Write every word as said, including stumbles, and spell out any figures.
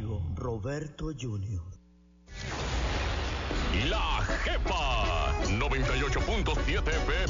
amigo Roberto junior La Jefa noventa y ocho punto siete F